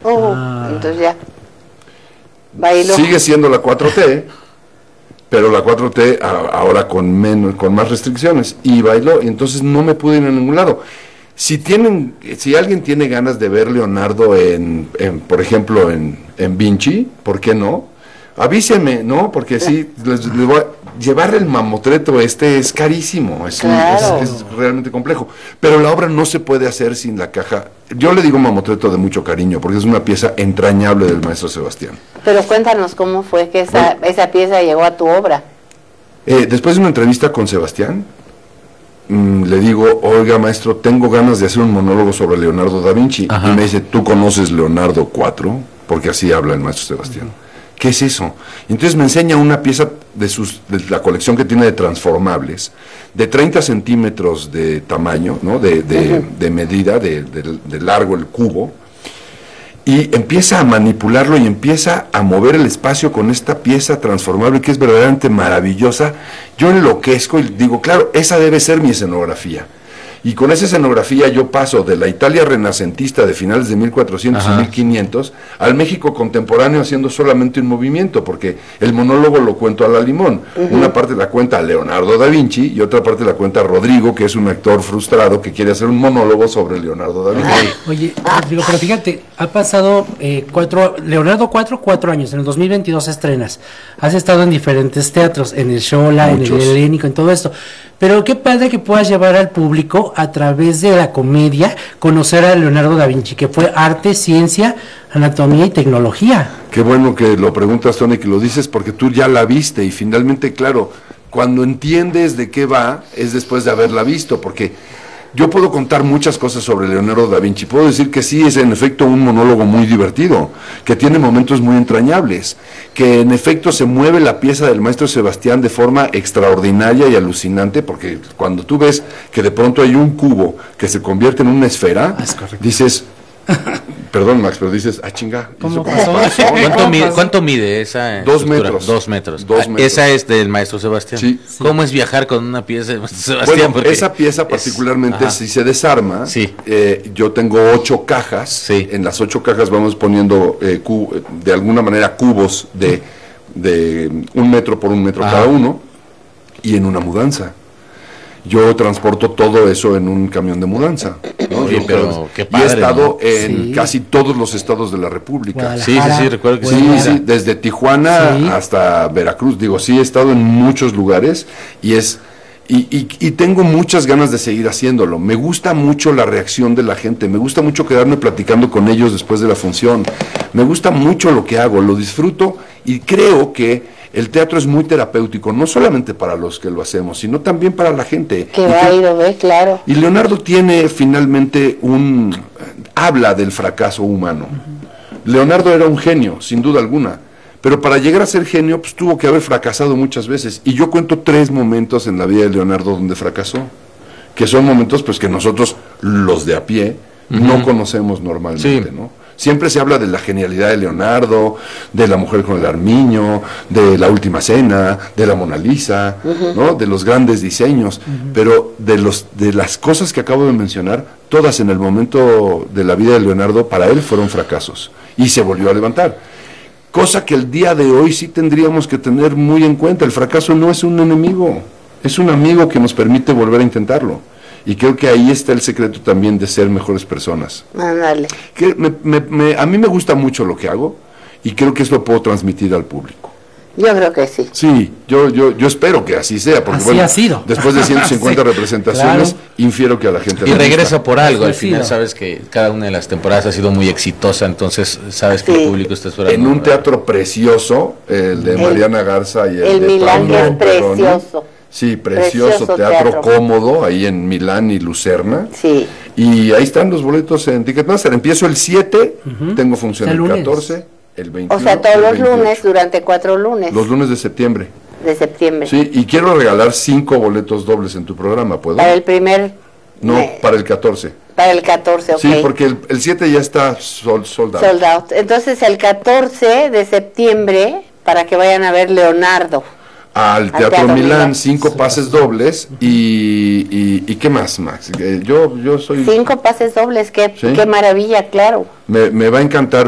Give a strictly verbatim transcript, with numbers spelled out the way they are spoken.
Oh, Ah. entonces ya. Bailó. Sigue siendo la cuatro T, pero la cuatro T a- ahora con menos, con más restricciones, y bailó, y entonces no me pude ir a ningún lado. Si tienen, si alguien tiene ganas de ver Leonardo en, en por ejemplo, en, en Vinci, ¿por qué no? Avísenme, ¿no? Porque sí, les, les voy a llevar el mamotreto este es carísimo, es, un- Claro. es, es realmente complejo. Pero la obra no se puede hacer sin la caja. Yo le digo mamotreto de mucho cariño, porque es una pieza entrañable del maestro Sebastián. Pero cuéntanos cómo fue que esa, Bueno. esa pieza llegó a tu obra. Eh, después de una entrevista con Sebastián, mm, le digo, oiga maestro, tengo ganas de hacer un monólogo sobre Leonardo da Vinci. Ajá. Y me dice, ¿tú conoces Leonardo cuatro? Porque así habla el maestro Sebastián. ¿Qué es eso? Y entonces me enseña una pieza de, sus, de la colección que tiene de transformables, de treinta centímetros de tamaño, ¿no? de, de, de medida, de, de- de largo el cubo, y empieza a manipularlo y empieza a mover el espacio con esta pieza transformable que es verdaderamente maravillosa. Yo enloquezco y digo, claro, esa debe ser mi escenografía. Y con esa escenografía yo paso de la Italia renacentista de finales de mil cuatrocientos Ajá. y mil quinientos al México contemporáneo haciendo solamente un movimiento, porque el monólogo lo cuento a la limón. Una parte la cuenta Leonardo da Vinci y otra parte la cuenta Rodrigo, que es un actor frustrado que quiere hacer un monólogo sobre Leonardo da Vinci. Oye, Rodrigo, pero fíjate, ha pasado eh, cuatro, Leonardo cuatro, cuatro años, en el dos mil veintidós estrenas, has estado en diferentes teatros, en el Xola, en el Muchos. Helénico, en todo esto, pero qué padre que puedas llevar al público a través de la comedia, conocer a Leonardo da Vinci, que fue arte, ciencia, anatomía y tecnología. Qué bueno que lo preguntas, Tony, que lo dices porque tú ya la viste y finalmente, claro, cuando entiendes de qué va es después de haberla visto, porque yo puedo contar muchas cosas sobre Leonardo da Vinci. Puedo decir que sí es en efecto un monólogo muy divertido, que tiene momentos muy entrañables, que en efecto se mueve la pieza del maestro Sebastián de forma extraordinaria y alucinante, porque cuando tú ves que de pronto hay un cubo que se convierte en una esfera, Ah, es correcto. dices, perdón Max, pero dices, ah chinga, ¿y ¿Cómo eso pasó? pasó? ¿Cuánto mide, ¿Cuánto mide esa Dos estructura? metros. Dos metros. Dos Ah, metros. Esa es del maestro Sebastián. Sí. ¿Cómo es viajar con una pieza del maestro Sebastián? Bueno, Porque esa pieza es- particularmente, ajá. si se desarma, Sí. eh, yo tengo ocho cajas, Sí. en las ocho cajas vamos poniendo eh, cu- de alguna manera cubos de, de un metro por un metro Ajá. cada uno, y en una mudanza. Yo transporto todo eso en un camión de mudanza. ¿no? Oye, Yo, pero ¿sabes? qué y he padre, estado ¿no? en Sí. casi todos los estados de la República. Sí, sí, sí, recuerdo que Sí, sí. sí, desde Tijuana Sí. hasta Veracruz, digo, sí he estado en muchos lugares y es y, y, y tengo muchas ganas de seguir haciéndolo. Me gusta mucho la reacción de la gente, me gusta mucho quedarme platicando con ellos después de la función. Me gusta mucho lo que hago, lo disfruto y creo que el teatro es muy terapéutico, no solamente para los que lo hacemos, sino también para la gente. Que Y va que- a ir, ¿ve? Claro. y Leonardo tiene finalmente un... habla del fracaso humano. Leonardo era un genio, sin duda alguna, pero para llegar a ser genio, pues tuvo que haber fracasado muchas veces. Y yo cuento tres momentos en la vida de Leonardo donde fracasó, que son momentos pues que nosotros, los de a pie, no conocemos normalmente, Sí. ¿no? Siempre se habla de la genialidad de Leonardo, de la mujer con el armiño, de la última cena, de la Mona Lisa, ¿no? De los grandes diseños, pero de los de las cosas que acabo de mencionar, todas en el momento de la vida de Leonardo para él fueron fracasos y se volvió a levantar. Cosa que el día de hoy sí tendríamos que tener muy en cuenta. El fracaso no es un enemigo, es un amigo que nos permite volver a intentarlo. Y creo que ahí está el secreto también de ser mejores personas. Ándale. Que me- me- me- a mí me gusta mucho lo que hago y creo que eso lo puedo transmitir al público. Yo creo que sí. Sí, yo, yo, yo espero que así sea, porque Así bueno, ha sido. después de ciento cincuenta Sí, representaciones, claro. infiero que a la gente Y le gusta. regresa por algo, al Sí, final no. sabes que cada una de las temporadas ha sido muy exitosa, entonces sabes que Sí. el público está esperando. En un teatro precioso, el de El- Mariana Garza y el, El de Milán, que Pablo es Perroni. precioso. Sí, precioso, Precioso teatro, teatro. cómodo, ahí en Milán y Lucerna. Sí. Y ahí están los boletos en Ticketmaster. Empiezo el siete, tengo función El el lunes. catorce, el veintiuno. O sea, todos el los veintiocho. lunes, durante cuatro lunes Los lunes de septiembre. de septiembre. Sí, y quiero regalar cinco boletos dobles en tu programa, ¿puedo? Para el primer... No, eh, para el catorce. para el catorce, ok. Sí, porque el, el siete ya está sol, soldado. Sold out. Entonces, el catorce de septiembre, para que vayan a ver Leonardo. Al Teatro, Teatro Milán, Milán. cinco pases dobles y, y, y ¿qué más, Max? Eh, Yo, yo soy... Cinco pases dobles, qué, Sí. qué maravilla, claro. Me, me va a encantar